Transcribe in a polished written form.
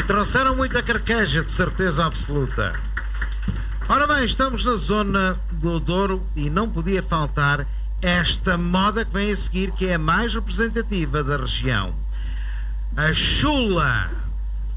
trouxeram muita carqueja, de certeza absoluta. Ora bem, estamos na zona do Douro e não podia faltar esta moda que vem a seguir, que é a mais representativa da região. A chula.